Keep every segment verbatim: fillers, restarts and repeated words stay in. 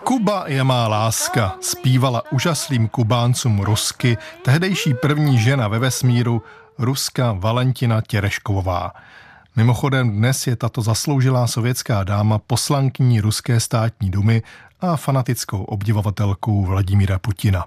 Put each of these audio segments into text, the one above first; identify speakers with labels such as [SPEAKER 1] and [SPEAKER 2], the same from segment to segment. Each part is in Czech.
[SPEAKER 1] Kuba je má láska, zpívala úžaslým Kubáncům rusky tehdejší první žena ve vesmíru, Ruska Valentina Tereškovová. Mimochodem dnes je tato zasloužilá sovětská dáma poslankyní ruské státní dumy a fanatickou obdivovatelkou Vladimíra Putina.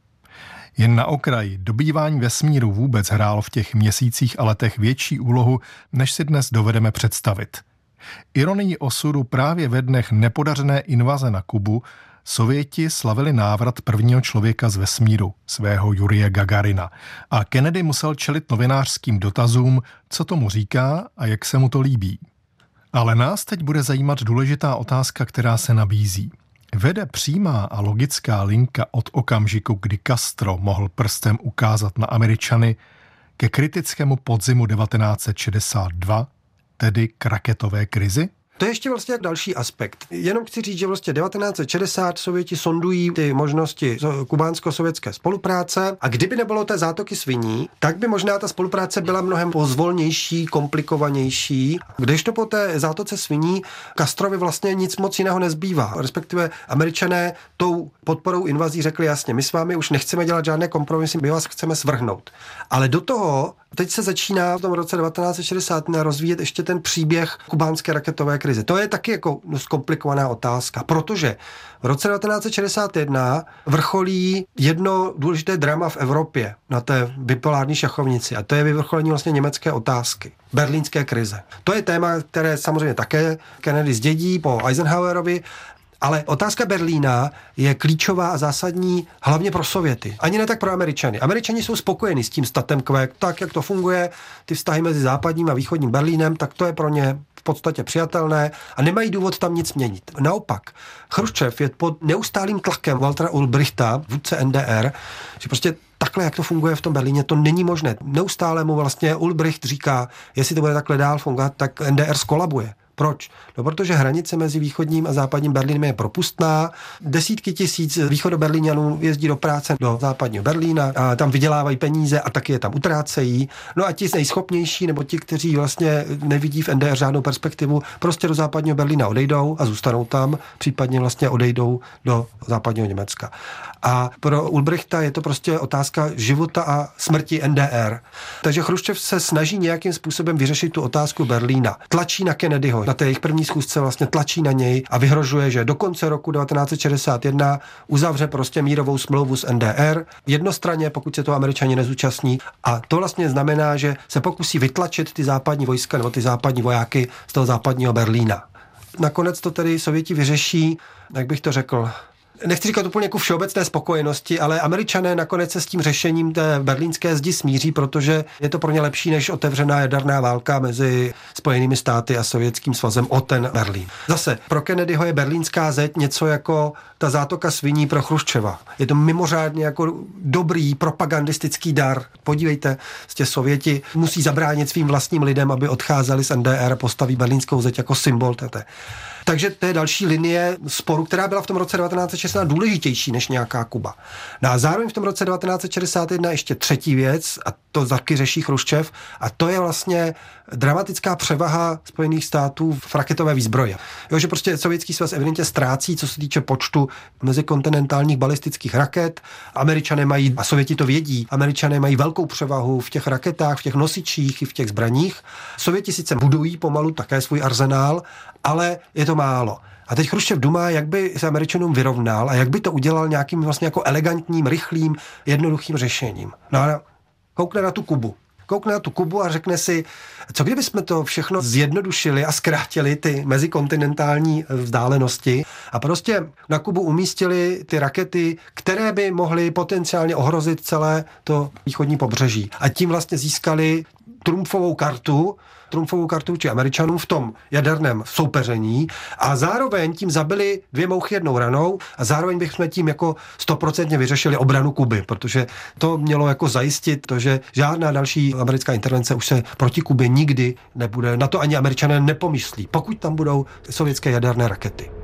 [SPEAKER 1] Jen na okraji, dobývání vesmíru vůbec hrálo v těch měsících a letech větší úlohu, než si dnes dovedeme představit. Ironii osudu právě ve dnech nepodařené invaze na Kubu Sověti slavili návrat prvního člověka z vesmíru, svého Jurije Gagarina. A Kennedy musel čelit novinářským dotazům, co tomu říká a jak se mu to líbí. Ale nás teď bude zajímat důležitá otázka, která se nabízí. Vede přímá a logická linka od okamžiku, kdy Castro mohl prstem ukázat na Američany, ke kritickému podzimu devatenáct set šedesát dva, tedy k raketové krizi?
[SPEAKER 2] To je ještě vlastně další aspekt. Jenom chci říct, že vlastně devatenáct set šedesát Sověti sondují ty možnosti kubánsko-sovětské spolupráce a kdyby nebylo té zátoky sviní, tak by možná ta spolupráce byla mnohem pozvolnější, komplikovanější. Kdežto po té zátoce sviní Castrovi vlastně nic moc jiného nezbývá. Respektive Američané tou podporou invazí řekli jasně, my s vámi už nechceme dělat žádné kompromisy, my vás chceme svrhnout. Ale do toho teď se začíná v tom roce devatenáct set šedesát rozvíjet ještě ten příběh kubánské raketové krize. To je taky jako komplikovaná otázka, protože v roce devatenáct set šedesát jedna vrcholí jedno důležité drama v Evropě na té bipolární šachovnici a to je vyvrcholení vlastně německé otázky. Berlínské krize. To je téma, které samozřejmě také Kennedy zdědí po Eisenhowerovi, ale otázka Berlína je klíčová a zásadní hlavně pro Sověty. Ani ne tak pro Američany. Američani jsou spokojeni s tím statem quo, tak jak to funguje, ty vztahy mezi západním a východním Berlínem, tak to je pro ně v podstatě přijatelné a nemají důvod tam nic měnit. Naopak, Chruščev je pod neustálým tlakem Waltera Ulbrichta, vůdce N D R, že prostě takhle, jak to funguje v tom Berlíně, to není možné. Neustále mu vlastně Ulbricht říká, jestli to bude takhle dál fungovat, tak N D R skolabuje. Proč? No, protože hranice mezi východním a západním Berlínem je propustná. Desítky tisíc východoberlíňanů jezdí do práce do západního Berlína a tam vydělávají peníze a taky je tam utrácejí. No a ti nejschopnější nebo ti, kteří vlastně nevidí v N D R žádnou perspektivu, prostě do západního Berlína odejdou a zůstanou tam, případně vlastně odejdou do západního Německa. A pro Ulbrichta je to prostě otázka života a smrti N D R. Takže Chruščev se snaží nějakým způsobem vyřešit tu otázku Berlína. Tlačí na Kennedyho, na té jejich první schůzce vlastně tlačí na něj a vyhrožuje, že do konce roku devatenáct set šedesát jedna uzavře prostě mírovou smlouvu s N D R jednostranně, pokud se to Američani nezúčastní. A to vlastně znamená, že se pokusí vytlačit ty západní vojska nebo ty západní vojáky z toho západního Berlína. Nakonec to tedy Sověti vyřeší, jak bych to řekl, nechci říkat úplně jako všeobecné spokojenosti, ale Američané nakonec se s tím řešením té berlínské zdi smíří, protože je to pro ně lepší než otevřená jaderná válka mezi Spojenými státy a Sovětským svazem o ten Berlín. Zase pro Kennedyho je berlínská zeď něco jako ta zátoka sviní pro Chruščeva. Je to mimořádně jako dobrý propagandistický dar. Podívejte, prostě Sověti musí zabránit svým vlastním lidem, aby odcházeli z N D R, postaví berlínskou zeď jako symbol této. Takže to je další linie sporu, která byla v tom roce devatenáct set šedesát důležitější než nějaká Kuba. No a zároveň v tom roce devatenáct set šedesát jedna ještě třetí věc, a to taky řeší Chruščev, a to je vlastně dramatická převaha Spojených států v raketové výzbroji. Jo, že prostě Sovětský svaz evidentně ztrácí, co se týče počtu mezikontinentálních balistických raket. Američané mají, a Sověti to vědí, Američané mají velkou převahu v těch raketách, v těch nosičích i v těch zbraních. Sověti sice budují pomalu také svůj arzenál, ale je to málo. A teď Chruščev dumá, jak by se Američanům vyrovnal a jak by to udělal nějakým vlastně jako elegantním, rychlým, jednoduchým řešením. No a koukne na tu Kubu. Koukne na tu Kubu a řekne si, co kdyby jsme to všechno zjednodušili a zkrátili ty mezikontinentální vzdálenosti a prostě na Kubu umístili ty rakety, které by mohly potenciálně ohrozit celé to východní pobřeží. A tím vlastně získali trumfovou kartu, trumfovou kartu či Američanům v tom jaderném soupeření a zároveň tím zabili dvě mouchy jednou ranou a zároveň bychom tím jako stoprocentně vyřešili obranu Kuby, protože to mělo jako zajistit to, že žádná další americká intervence už se proti Kubě nikdy nebude, na to ani Američané nepomyslí, pokud tam budou sovětské jaderné rakety.